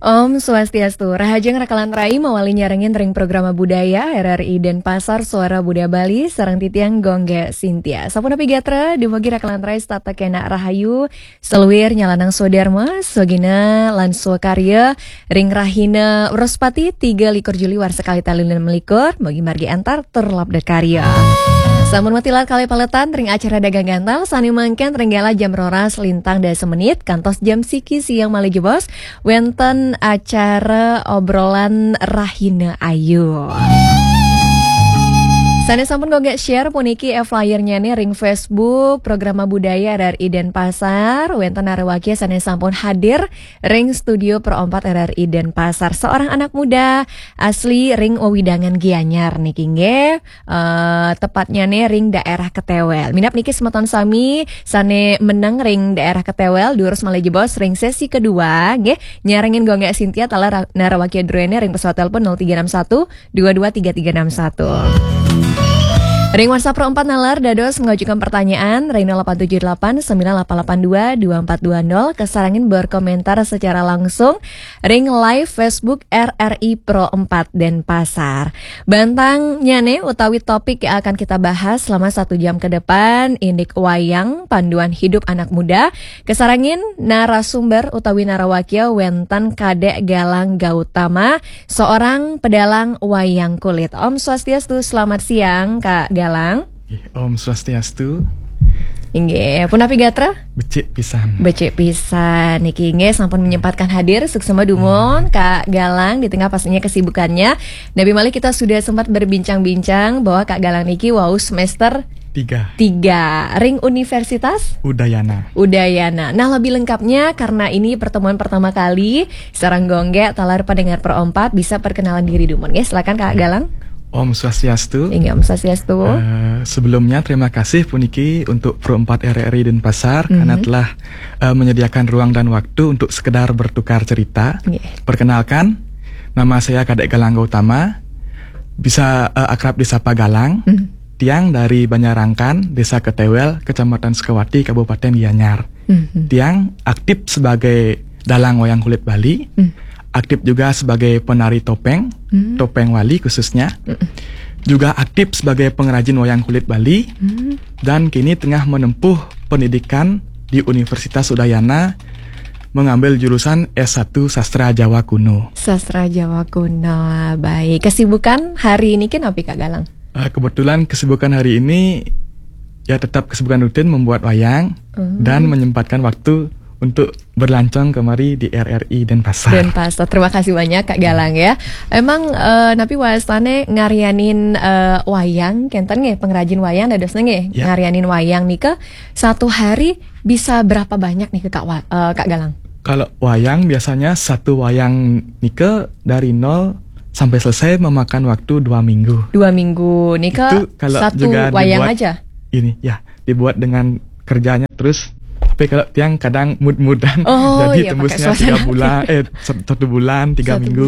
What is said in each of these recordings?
Om Swastiastu, Rahajeng Rakalan Rai mawali nyarengin ring programa budaya RRI Denpasar Suara Budaya Bali sareng titiang Gongge Sintia. Sapuna pigatra dumugi Rakalan Rai stata kena rahayu seluir nyalanang sodarma sogina lan karya ring rahina Rospati 3 Juli war sekali talilin melikur bagi margi antar terlap karya. Samun matilat kali paletan ring acara dagang gantal sani mangken ringgala jam roras lintang dasa menit kantos jam siki siang malih bos wenten acara obrolan rahina ayu. Sane sampun gogek share puniki flyernya nih ring Facebook programa budaya RRI Denpasar wenten arewaki sane sampun hadir ring studio Pro 4 RRI Denpasar seorang anak muda asli ring Wewidangan Gianyar niki nggih tepatnya nih ring daerah Ketewel. Minap niki semeton sami sane menang ring daerah Ketewel diurus malih bos ring sesi kedua nggih nyarengin Gongge Sintia tala narawaki drone ring pesawat telepon 0361 223361. Ring WhatsApp Pro 4 nalar dados mengajukan pertanyaan ring 0878 9882 2420 kesarangin berkomentar secara langsung ring live Facebook RRI Pro 4 Denpasar. Bantang nyane utawi topik yang akan kita bahas selama 1 jam ke depan indik wayang panduan hidup anak muda. Kesarangin narasumber utawi narawakya wenten Kadek Galang Gautama seorang pedalang wayang kulit. Om Swastiastu, selamat siang Kak Galang. Om Swastiastu. Inggih, punapi gatra? Becik pisan. Becik pisan. Niki inggih sampun menyempatkan hadir suksema dumon Kak Galang di tengah pastinya kesibukannya. Nabi Malik kita sudah sempat berbincang-bincang bahwa Kak Galang niki wau semester 3 ring Universitas Udayana. Nah lebih lengkapnya karena ini pertemuan pertama kali sareng Gongge talar pendengar Pro 4 bisa perkenalan diri dumon. Ya, silakan Kak Galang. Om Swastiastu. Ingat Om Swastiastu. Sebelumnya terima kasih puniki untuk Pro 4 RRI Denpasar karena telah menyediakan ruang dan waktu untuk sekedar bertukar cerita. Perkenalkan, nama saya Kadek Galang Gautama, bisa akrab disapa Galang, tiang dari Banyarangkan, Desa Ketewel, Kecamatan Sukawati, Kabupaten Gianyar. Tiang aktif sebagai dalang wayang kulit Bali. Aktif juga sebagai penari topeng, topeng wali khususnya. Juga aktif sebagai pengrajin wayang kulit Bali. Dan kini tengah menempuh pendidikan di Universitas Udayana mengambil jurusan S1 Sastra Jawa Kuno. Sastra Jawa Kuno, baik. Kesibukan hari ini kan apa Kak Galang? Kebetulan kesibukan hari ini ya tetap kesibukan rutin membuat wayang dan menyempatkan waktu untuk berlancong kemari di RRI Denpasar. Terima kasih banyak Kak Galang ya. Emang napi wasane ngarianin wayang kenten nggih pengrajin wayang dadosna nggih ngarianin wayang nika satu hari bisa berapa banyak nih Kak Galang? Kalau wayang biasanya satu wayang nika dari nol sampai selesai memakan waktu 2 minggu. 2 minggu nika satu wayang aja. Ini ya dibuat dengan kerjanya terus. Tapi kalau tiang kadang mood-moodan jadi tembusnya 3 bulan 1 bulan 3 minggu.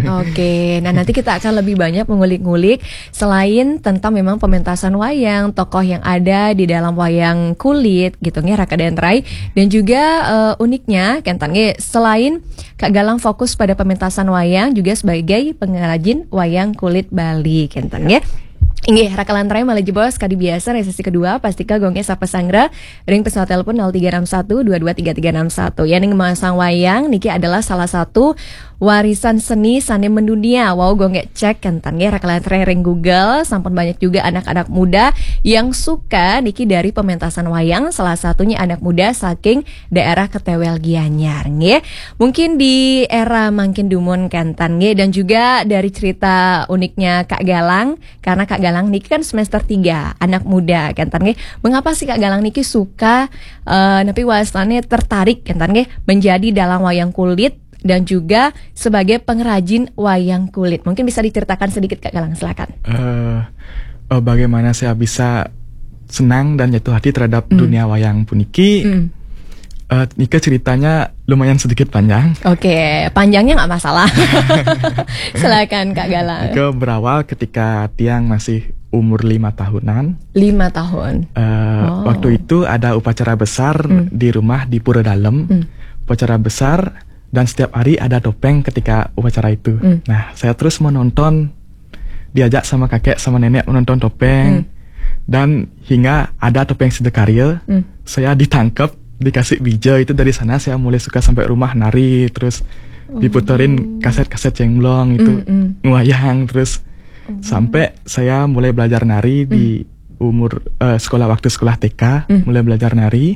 Oke. Nah nanti kita akan lebih banyak mengulik-ngulik selain tentang memang pementasan wayang, tokoh yang ada di dalam wayang kulit gitu nih Raka Dentrai dan juga uniknya kentange selain Kak Galang fokus pada pementasan wayang juga sebagai pengrajin wayang kulit Bali kentange. Inggih, Rakalan Rai malah jebos kadi biasa resesi kedua pastika Gongge sapa sangra ring pesawat telepon 0361 223361. Yang memasang wayang niki adalah salah satu warisan seni sane mendunia. Wow Gongge cek kentan nggih Rakalan Rai ring Google sampun banyak juga anak-anak muda yang suka niki dari pementasan wayang salah satunya anak muda saking daerah Ketewel Gianyar nggih. Mungkin di era mangkin dumun kentan nggih dan juga dari cerita uniknya Kak Galang karena Kak Galang niki kan semester 3 anak muda kentan nggih. Mengapa sih Kak Galang niki suka napi wasane tertarik kentan nggih menjadi dalang wayang kulit dan juga sebagai pengrajin wayang kulit. Mungkin bisa diceritakan sedikit Kak Galang, silakan. Bagaimana saya bisa senang dan jatuh hati terhadap dunia wayang puniki. Nika ceritanya lumayan sedikit panjang. Oke, panjangnya nggak masalah. Silakan Kak Galang. Nika berawal ketika tiang masih umur 5 tahunan. 5 tahun. Waktu itu ada upacara besar di rumah di Pura Dalem. Upacara besar dan setiap hari ada topeng ketika upacara itu. Nah, saya terus menonton, diajak sama kakek sama nenek menonton topeng, dan hingga ada topeng Sidakarya, saya ditangkap, dikasih bija. Itu dari sana saya mulai suka sampai rumah nari, terus diputerin kaset-kaset cemblong itu, ngwayang terus sampai saya mulai belajar nari di umur waktu sekolah TK, mulai belajar nari.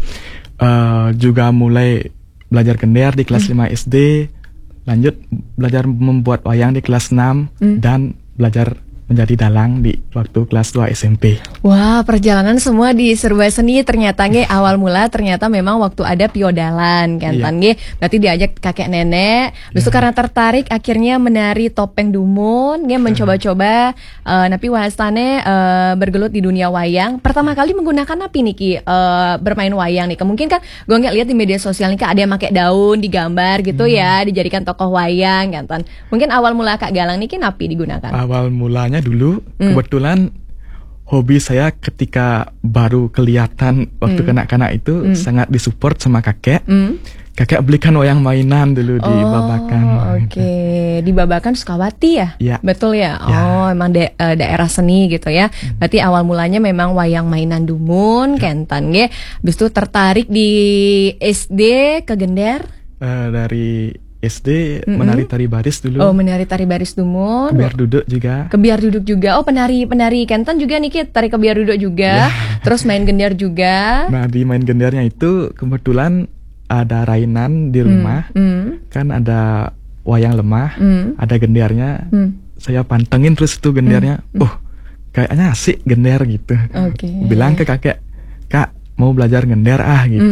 Juga mulai belajar gender di kelas 5 SD, lanjut belajar membuat wayang di kelas 6, dan belajar menjadi dalang di waktu kelas 2 SMP. Wah, perjalanan semua di serba seni ternyata nge awal mula ternyata memang waktu ada piodalan kan nge. Berarti diajak kakek nenek, terus karena tertarik akhirnya menari topeng Dumon, nge mencoba-coba napi wastane bergelut di dunia wayang. Pertama kali menggunakan api niki bermain wayang nih. Mungkin kan gue nggak lihat di media sosial nih ada yang pakai daun digambar gitu ya, dijadikan tokoh wayang kan. Mungkin awal mula Kak Galang niki api digunakan. Awal mulanya dulu kebetulan hobi saya ketika baru kelihatan waktu kanak-kanak itu sangat disupport sama kakek. Kakek belikan wayang mainan dulu di Babakan. Oke, di Babakan Sukawati ya? Ya. Betul ya? Oh, emang daerah seni gitu ya. Berarti awal mulanya memang wayang mainan Dumon, kentan ya. Habis itu tertarik di SD ke gender? Dari SD menari tari baris dulu. Oh, menari tari baris Dumon. Kebiar duduk juga. Kebiar duduk juga. Oh, penari kentan juga nih, tari kebiar duduk juga. Terus main gender juga. Nah, di main gendernya itu kebetulan ada rainan di rumah. Kan ada wayang lemah, ada gendernya. Saya pantengin terus itu gendernya. Kayaknya asik gender gitu. Bilang ke kakek, "Kak, mau belajar gender gitu."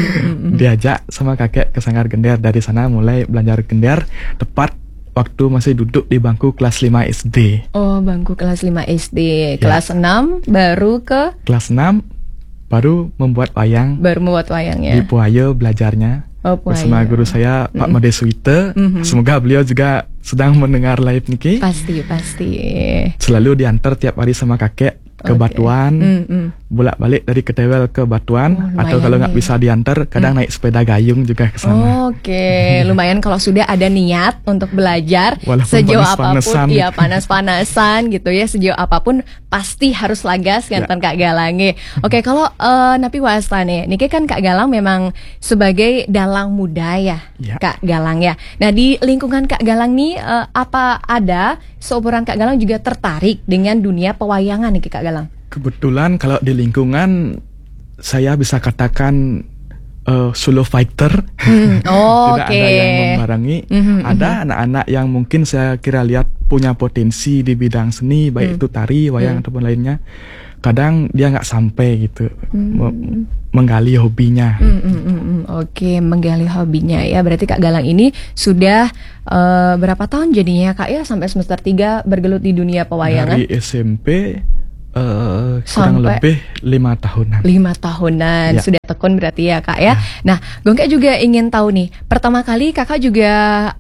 Diajak sama kakek ke sanggar gender. Dari sana mulai belajar gender tepat waktu masih duduk di bangku kelas 5 SD. Oh, bangku kelas 5 SD. Kelas 6 baru ke? Kelas 6 baru membuat wayang. Baru membuat wayang ya. Di Puayo belajarnya. Bersama guru saya Pak Made Suite. Semoga beliau juga sedang mendengar live niki. Pasti. Selalu diantar tiap hari sama kakek ke Batuan, bolak-balik dari Ketewel ke Batuan, atau kalau nggak bisa diantar, kadang naik sepeda gayung juga ke sana. Lumayan kalau sudah ada niat untuk belajar. Walaupun sejauh apapun, iya panas-panasan gitu ya, sejauh apapun pasti harus lagas kan Kak Galang. Kalau napi wastane, niki kan Kak Galang memang sebagai dalang muda ya, Kak Galang ya. Nah, di lingkungan Kak Galang nih apa ada seumuran Kak Galang juga tertarik dengan dunia pewayangan nih Kak Galang? Kebetulan kalau di lingkungan saya bisa katakan solo fighter. Tidak ada yang membarengi. Ada anak-anak yang mungkin saya kira lihat punya potensi di bidang seni, baik itu tari, wayang ataupun lainnya. Kadang dia nggak sampai gitu menggali hobinya. Menggali hobinya ya. Berarti Kak Galang ini sudah berapa tahun jadinya Kak ya sampai semester 3 bergelut di dunia pewayangan? Dari SMP kurang lebih 5 tahunan. 5 tahunan sudah tekun berarti ya Kak ya. Nah, Gongke juga ingin tahu nih, pertama kali Kakak juga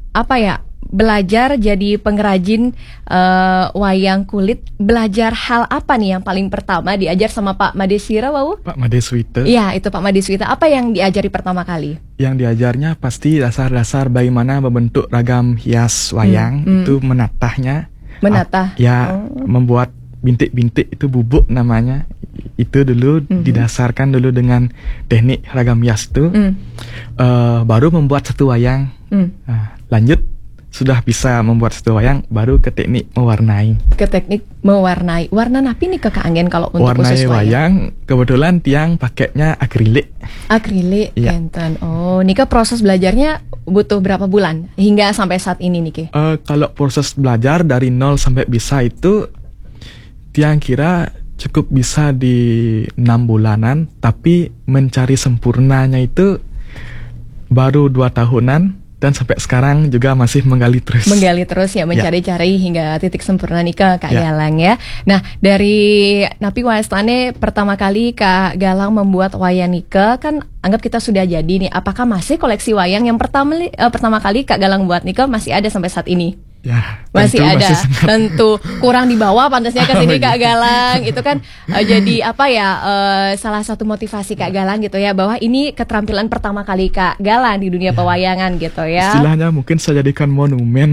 belajar jadi pengrajin wayang kulit. Belajar hal apa nih yang paling pertama diajar sama Pak Made Sira, Pak Made Suite. Iya, itu Pak Made Suite. Apa yang diajari pertama kali? Yang diajarnya pasti dasar-dasar bagaimana membentuk ragam hias wayang, itu menatahnya. Menatah. Membuat bintik-bintik itu bubuk namanya. Itu dulu didasarkan dulu dengan teknik ragam hias itu. Baru membuat satu wayang. Lanjut sudah bisa membuat satu wayang, baru ke teknik mewarnai. Ke teknik mewarnai. Warna napi nih Kak Anggen kalau untuk warnai khusus wayang? Kebetulan tiang pakainya akrilik. Akrilik, enten. Oh, Nika proses belajarnya butuh berapa bulan hingga sampai saat ini nih? Kalau proses belajar dari 0 sampai bisa itu tiang kira cukup bisa di 6 bulanan, tapi mencari sempurnanya itu baru 2 tahunan. Dan sampai sekarang juga masih menggali terus. Menggali terus ya, mencari-cari hingga titik sempurna nika Kak Galang ya. Nah, dari napi wastane pertama kali Kak Galang membuat wayang nika, kan anggap kita sudah jadi nih. Apakah masih koleksi wayang yang pertama kali Kak Galang buat nika masih ada sampai saat ini? Ya, masih tentu ada, tentu kurang dibawa pantasnya ke sini Kak Galang. Itu kan jadi apa ya, salah satu motivasi Kak Galang gitu ya, bahwa ini keterampilan pertama kali Kak Galang di dunia pewayangan gitu ya. Istilahnya mungkin saya jadikan monumen.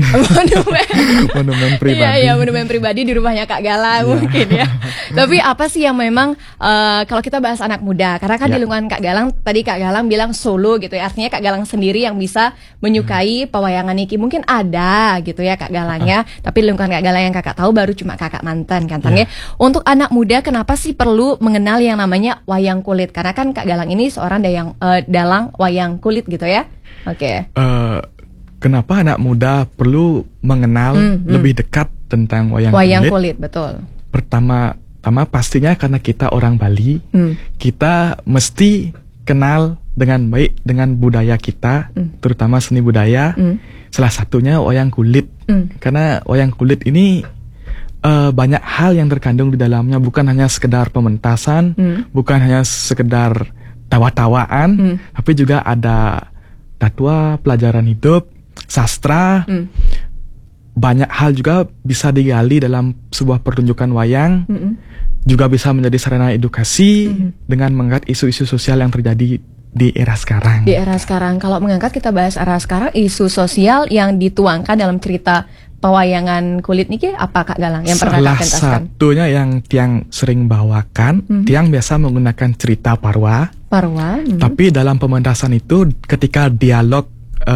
Monumen pribadi. Iya, monumen pribadi di rumahnya Kak Galang mungkin ya. Tapi apa sih yang memang kalau kita bahas anak muda, karena kan di lingkungan Kak Galang tadi Kak Galang bilang solo gitu ya, artinya Kak Galang sendiri yang bisa menyukai pewayangan iki. Mungkin ada gitu ya Kak Galangnya, tapi lingkungan Kak Galang yang Kakak tahu baru cuma Kakak mantan kan ya. Untuk anak muda kenapa sih perlu mengenal yang namanya wayang kulit? Karena kan Kak Galang ini seorang dalang wayang kulit gitu ya. Oke. Kenapa anak muda perlu mengenal lebih dekat tentang wayang kulit? Betul. Pertama pastinya karena kita orang Bali, kita mesti kenal dengan baik dengan budaya kita, terutama seni budaya. Salah satunya wayang kulit. Karena wayang kulit ini banyak hal yang terkandung di dalamnya, bukan hanya sekedar pementasan, bukan hanya sekedar tawa-tawaan, tapi juga ada tatwa, pelajaran hidup, sastra. Banyak hal juga bisa digali dalam sebuah pertunjukan wayang. Juga bisa menjadi sarana edukasi dengan mengangkat isu-isu sosial yang terjadi di era sekarang. Di era sekarang, kalau mengangkat kita bahas era sekarang, isu sosial yang dituangkan dalam cerita pewayangan kulit niki apa Kak Galang yang pernah Salah pentaskan? satunya yang Tiang sering bawakan, Tiang biasa menggunakan cerita Parwa. Tapi dalam pementasan itu ketika dialog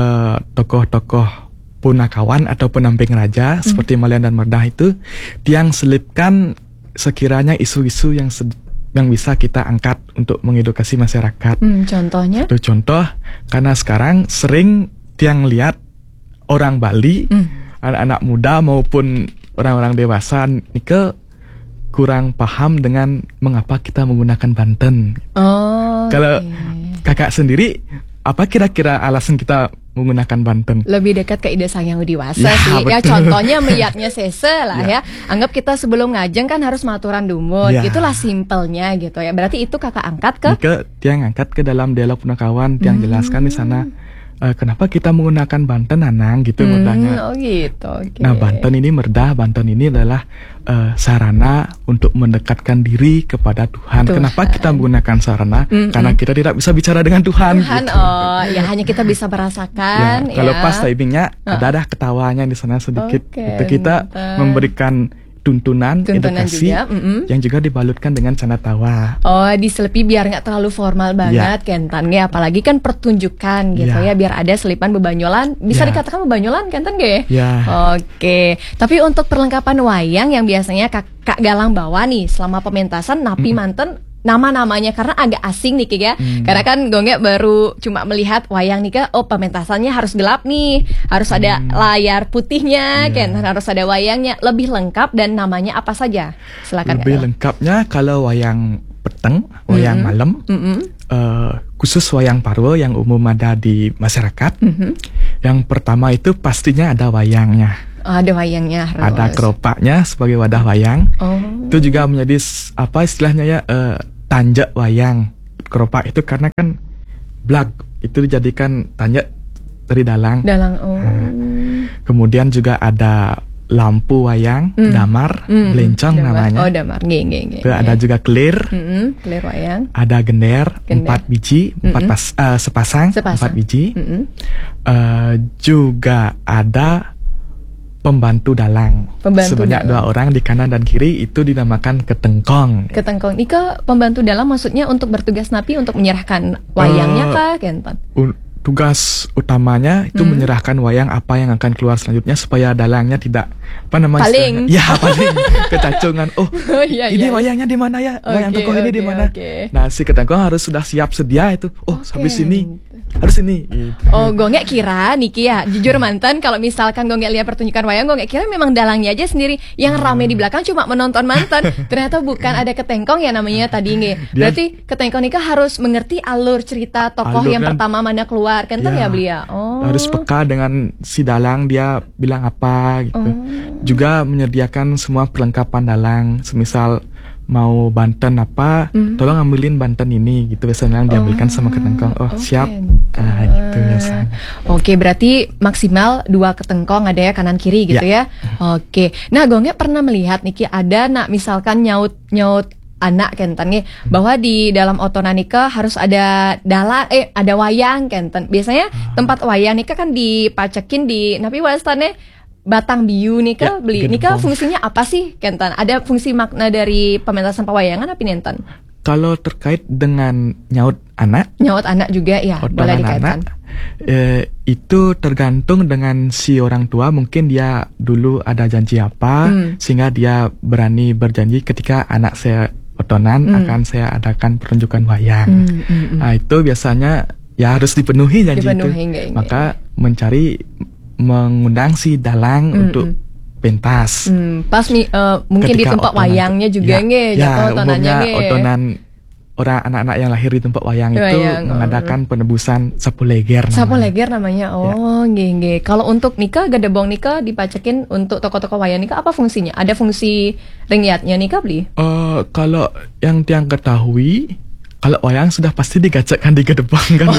tokoh-tokoh punakawan atau penamping raja seperti Malian dan Merdah itu, Tiang selipkan sekiranya isu-isu yang bisa kita angkat untuk mengedukasi masyarakat. Contohnya? Itu contoh, karena sekarang sering Tiang lihat orang Bali, anak-anak muda maupun orang-orang dewasa Nike kurang paham dengan mengapa kita menggunakan Banten. Kalau Kakak sendiri, apa kira-kira alasan kita menggunakan Banten? Lebih dekat ke ide sang yang dewasa sih. Ya contohnya meyatnya sese lah ya. Anggap kita sebelum ngajeng kan harus maturan dumut. Itulah simpelnya gitu ya. Berarti itu Kakak angkat ke? Tiang angkat ke dalam dialog punakawan, Tiang jelaskan di sana. Kenapa kita menggunakan Banten, Anang, gitu merdahnya. Oh gitu. Okay. Nah, Banten ini merdah, Banten ini adalah sarana untuk mendekatkan diri kepada Tuhan. Kenapa kita menggunakan sarana? Karena kita tidak bisa bicara dengan Tuhan. Gitu. Ya hanya kita bisa merasakan. Kalau pas timingnya ada ketawanya di sana sedikit. Itu kita memberikan tuntunan edukasi juga, yang juga dibalutkan dengan canda tawa. Diselipi biar nggak terlalu formal banget Kentan ya, apalagi kan pertunjukan gitu ya, biar ada selipan bebanyolan, bisa dikatakan bebanyolan Kentan gak ya? Oke. Tapi untuk perlengkapan wayang yang biasanya Kak Galang bawa nih selama pementasan Napi Manten, nama-namanya karena agak asing nih ya. Karena kan Gonge baru cuma melihat wayang nih pementasannya harus gelap nih, harus ada layar putihnya, kan harus ada wayangnya, lebih lengkap dan namanya apa saja? Silakan. Lebih lengkapnya kalau wayang peteng, wayang malam, khusus wayang Parwa yang umum ada di masyarakat. Yang pertama itu pastinya ada wayangnya. Ada wayangnya harus. Ada keropaknya sebagai wadah wayang. Itu juga menjadi apa istilahnya ya, tanjak wayang. Keropak itu karena kan blag itu dijadikan tanjak dari dalang. Kemudian juga ada lampu wayang, damar, belencong namanya. Damar. Ada juga kelir. Kelir wayang. Ada gender, 4 biji, sepasang, 4 biji. Juga ada pembantu dalang. Sebanyak 2 orang di kanan dan kiri, itu dinamakan ketengkong. Ketengkong. Ika pembantu dalang maksudnya untuk bertugas Napi untuk menyerahkan wayangnya kah, Kenton? Tugas utamanya itu menyerahkan wayang apa yang akan keluar selanjutnya supaya dalangnya tidak paling. Paling kecacungan. Ini wayangnya di mana ya? Wayang tokoh ini di mana? Nah, si ketengkong harus sudah siap sedia itu. Habis ini harus ini. Gonge kira Niki ya, jujur mantan, kalau misalkan Gonge lihat pertunjukan wayang, Gonge kira memang dalangnya aja sendiri yang rame di belakang cuma menonton mantan. Ternyata bukan, ada ketengkong ya namanya tadi nge. Berarti ketengkong Nika harus mengerti alur cerita tokoh yang pertama mana keluar, kan ya beliau. Harus peka dengan si dalang, dia bilang apa gitu. Juga menyediakan semua perlengkapan dalang, semisal mau Banten apa, tolong ambilin Banten ini gitu biasanya yang diambilkan sama ketengkong. Siap. Nah, gitu biasanya. Oke, berarti maksimal 2 ketengkong ada ya kanan kiri gitu ya. Oke. Nah, Gongnya pernah melihat niki ada misalkan nyaut anak kenten nih bahwa di dalam otonan nika harus ada ada wayang kenten. Biasanya tempat wayang nika kan dipacekin di napi wastane batang biu nika beli nika fungsinya apa sih kenten? Ada fungsi makna dari pementasan pewayangan apa nenten? Kalau terkait dengan nyaut anak juga ya boleh dikaitkan. Itu tergantung dengan si orang tua, mungkin dia dulu ada janji apa sehingga dia berani berjanji ketika anak saya otonan akan saya adakan pertunjukan wayang. Nah, itu biasanya ya harus dipenuhi janji itu. Maka mengundang si dalang untuk pentas. Pas mungkin di tempat wayangnya juga otonan orang anak-anak yang lahir di tempat wayang itu mengadakan penebusan sapu leger namanya. Nggih. Kalau untuk nikah gadebong nikah dipacekin untuk toko-toko wayang nikah apa fungsinya? Ada fungsi ringkiatnya nikah beli? Kalau yang tiang ketahui, kalau wayang sudah pasti digacekkan di gedebong kan.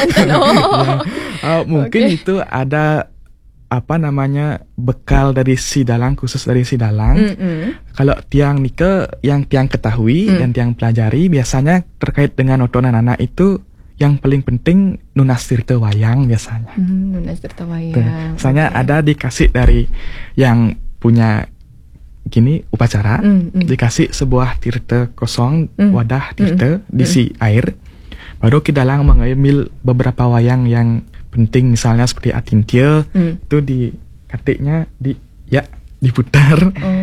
Mungkin itu ada bekal dari si dalang, khusus dari si dalang. Kalau tiang nike yang tiang ketahui dan tiang pelajari biasanya terkait dengan otonan anak itu yang paling penting nunas tirta wayang biasanya. Nunas tirta wayang. Misalnya ada dikasih dari yang punya upacara, dikasih sebuah tirta kosong, wadah tirta diisi air. Baru ki dalang mengambil beberapa wayang yang penting, misalnya seperti atintil itu di katiknya diputar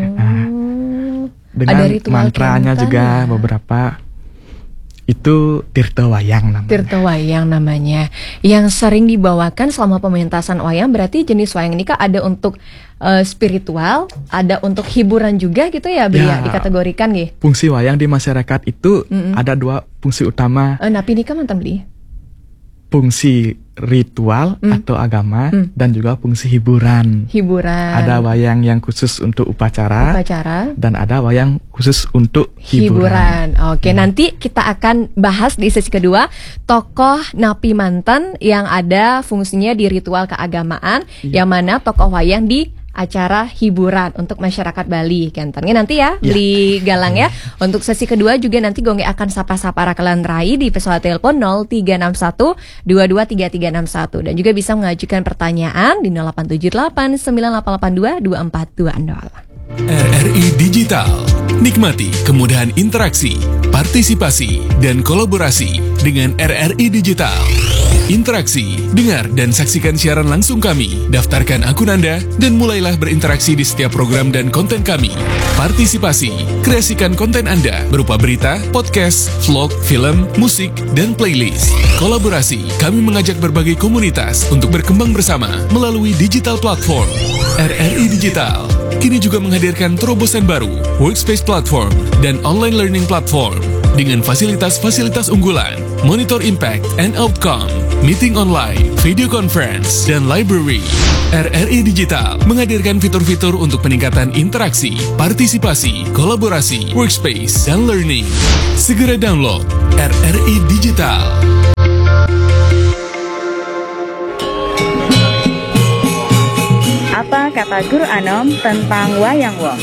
dengan mantranya juga beberapa. Itu tirta wayang namanya. Yang sering dibawakan selama pementasan wayang berarti jenis wayang ini ada untuk spiritual, ada untuk hiburan juga gitu ya, dikategorikan nggih. Fungsi wayang di masyarakat itu ada 2 fungsi utama. Napi nikah mantan beli? Fungsi ritual atau agama dan juga fungsi hiburan. Ada wayang yang khusus untuk upacara dan ada wayang khusus untuk hiburan. Oke, nanti kita akan bahas di sesi kedua tokoh Napi Manten yang ada fungsinya di ritual keagamaan, yang mana tokoh wayang di acara hiburan untuk masyarakat Bali kentengnya nanti ya beli galang ya. Untuk sesi kedua juga nanti Gongge akan sapa-sapa rakalan rai di pesawat telepon 0361 223361 dan juga bisa mengajukan pertanyaan di 0878 9882 2420. RRI Digital. Nikmati kemudahan interaksi, partisipasi, dan kolaborasi dengan RRI Digital. Interaksi, dengar dan saksikan siaran langsung kami, daftarkan akun Anda, dan mulailah berinteraksi di setiap program dan konten kami. Partisipasi, kreasikan konten Anda berupa berita, podcast, vlog, film, musik, dan playlist. Kolaborasi, kami mengajak berbagai komunitas untuk berkembang bersama melalui digital platform. RRI Digital kini juga menghadirkan terobosan baru, workspace platform, dan online learning platform dengan fasilitas-fasilitas unggulan, monitor impact and outcome, meeting online, video conference, dan library. RRI Digital menghadirkan fitur-fitur untuk peningkatan interaksi, partisipasi, kolaborasi, workspace, dan learning. Segera download RRI Digital. Apa kata Guru Anom tentang wayang wong?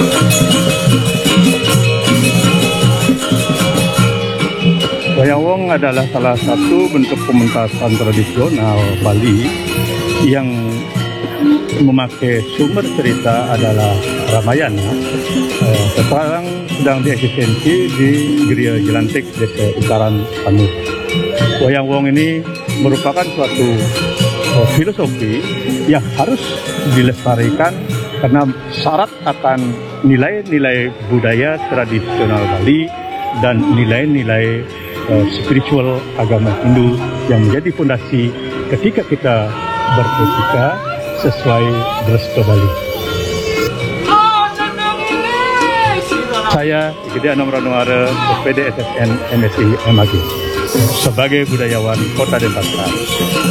Wayang wong adalah salah satu bentuk pementasan tradisional Bali yang memakai sumber cerita adalah Ramayana. Sekarang sedang dieksistensi di Geria Jelantik, Desa Utaran Sanur. Wayang wong ini merupakan suatu filosofi yang harus dilestarikan karena syarat akan nilai-nilai budaya tradisional Bali dan nilai-nilai spiritual agama Hindu yang menjadi fondasi ketika kita beretika sesuai Resto Bali. Saya Gede Anom Ranuara, SPD SSN MSI MAG, sebagai budayawan Kota Denpasar.